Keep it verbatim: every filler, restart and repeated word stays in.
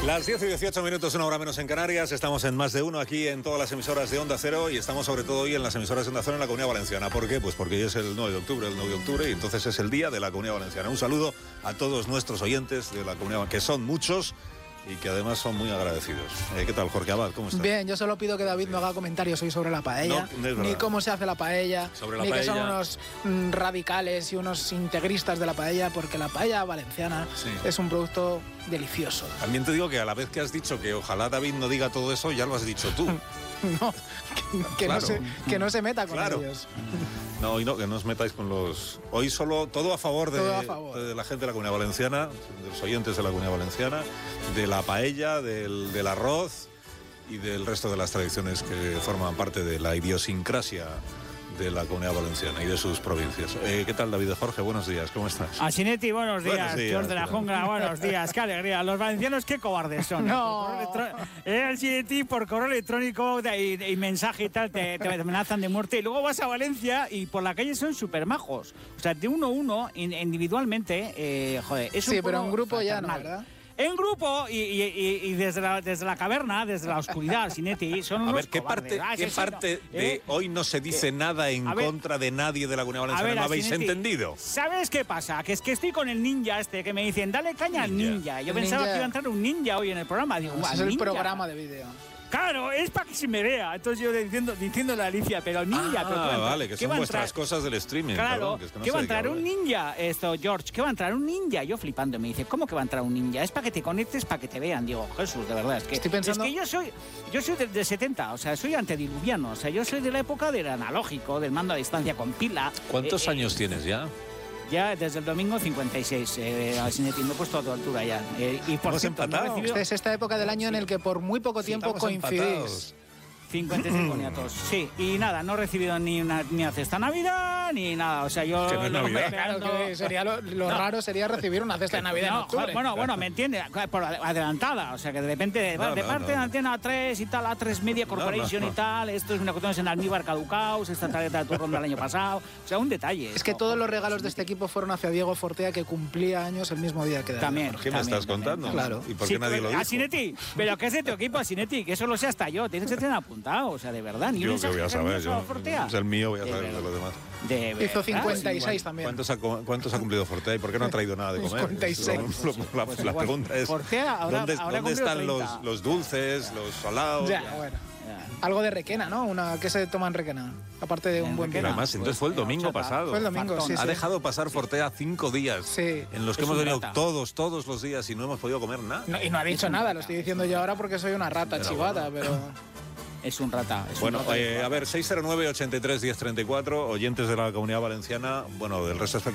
Las diez y dieciocho minutos, una hora menos en Canarias. Estamos en Más de Uno aquí en todas las emisoras de Onda Cero y estamos sobre todo hoy en las emisoras de Onda Cero en la Comunidad Valenciana. ¿Por qué? Pues porque hoy es el nueve de octubre, el nueve de octubre, y entonces es el día de la Comunidad Valenciana. Un saludo a todos nuestros oyentes de la Comunidad Valenciana, que son muchos y que además son muy agradecidos. Eh, ¿Qué tal, Jorge Abad? ¿Cómo estás? Bien, yo solo pido que David no haga comentarios hoy sobre la paella, no, no ni cómo se hace la paella, sobre la ni paella. que son unos mm, radicales y unos integristas de la paella, porque la paella valenciana sí. es un producto delicioso. También te digo que a la vez que has dicho que ojalá David no diga todo eso, ya lo has dicho tú. No, que, que, claro. no se, que no se meta con claro. ellos. No, hoy no, que no os metáis con los... Hoy solo todo a favor de, todo a favor. de la gente de la Comunidad Valenciana, de los oyentes de la Comunidad Valenciana, de la paella, del, del arroz y del resto de las tradiciones que forman parte de la idiosincrasia de la Comunidad Valenciana y de sus provincias. Eh, ¿Qué tal, David de Jorge? Buenos días, ¿cómo estás? Asinetti, buenos días. Buenos días, George de la Jungla, buenos días. Qué alegría. Los valencianos, qué cobardes son. No. Eh, Asinetti, por correo electrónico y, y mensaje y tal, te, te amenazan de muerte. Y luego vas a Valencia y por la calle son súper majos. O sea, de uno a uno, individualmente, eh, joder, es un Sí, pero poco en grupo ya no, fraternal. ¿verdad? En grupo y, y, y, y desde, la, desde la caverna, desde la oscuridad, Sinetti, son A unos ver, ¿qué cobardes. parte, Ah, ¿qué sí, sí, parte no. de Eh, hoy no se dice eh, nada en a ver, contra de nadie de la Comunidad Valenciana? ver, ¿No habéis Asinetti, entendido? ¿Sabes qué pasa? Que es que estoy con el ninja este, que me dicen, dale caña al Ninja. ninja. Yo El pensaba ninja. que iba a entrar un ninja hoy en el programa. Digo, Ese "¿Un es el ninja?". programa de vídeo. Claro, es para que se me vea. Entonces yo diciendo, diciendo la Alicia, pero ninja. Ah, pero ¿qué va a entrar? vale, que ¿Qué son va a vuestras entrar? cosas del streaming. Claro, perdón, que es que no ¿qué sé va a de qué entrar un habláis. ninja? Esto, George, ¿qué va a entrar un ninja? Yo flipando, me dice, ¿cómo que va a entrar un ninja? Es para que te conectes, para que te vean. Digo, Jesús, de verdad, es que, Estoy pensando- es que yo soy yo soy del de setenta, o sea, soy antediluviano, o sea, yo soy de la época del analógico, del mando a distancia con pila. ¿Cuántos Eh, años tienes ya? Ya desde el domingo cincuenta y seis, eh, Asinetti, me he puesto a tu altura ya. Eh, y por Hemos cierto, no he empatado. recibido Esta es esta época del año en el que por muy poco tiempo Estamos coincidís. empatados. cincuenta y cinco niatos. Sí, y nada, no he recibido ni una, ni una cesta Navidad, ni nada. O sea, yo... Que no es lo- Navidad. Claro, que sería lo, lo No. raro sería recibir una cesta de Navidad en No, octubre. joder, bueno, bueno, me entiende, por adelantada, o sea que de repente, No, de no, parte no, de no. Antena tres y tal, A tres Media Corporation No, no, no. y tal, esto es una cuestión en almíbar caducaos, esta tarjeta de turno del año pasado, o sea, un detalle. Es que No, todos los joder, regalos de este equipo fueron hacia Diego Fortea, que cumplía años el mismo día que David. También. ¿Qué me también, estás también, contando? también. Claro. ¿Y por qué Sí, nadie lo dijo? Asinetti, pero ¿qué es de tu equipo, Asinetti? Que eso lo sé hasta yo, tienes que tener apuntado, o sea, de verdad. Ni un Yo que mensaje voy a saber, cariñoso yo, a Fortea. es el mío, voy a De saber de verdad. los demás. De Hizo verdad, cincuenta y seis sí, también. ¿Cuántos ha, ¿Cuántos ha cumplido Fortea y por qué no ha traído nada de comer? cincuenta y seis. Lo- lo- la, Pues la igual. pregunta es, Fortea ahora- ¿dónde, ahora ¿dónde cumplió están los, treinta? los dulces, los salados? Ya, bueno. Algo de Requena, ¿no? Una, ¿qué se toma en Requena? Aparte de un En buen Pero Requena. vino. además, entonces fue el Pues, domingo horchata. pasado. Fue el domingo, sí, Ha sí. dejado pasar Fortea cinco días Sí. en los que Es hemos un venido rata. todos, todos los días y no hemos podido comer nada. No, y no ha dicho nada, lo estoy diciendo yo ahora porque soy una rata Pero chivata, pero... Es un rata. Es Bueno, un rata eh, a ver, seis cero nueve, ochenta y tres, diez treinta y cuatro, oyentes de la Comunidad Valenciana, bueno, del resto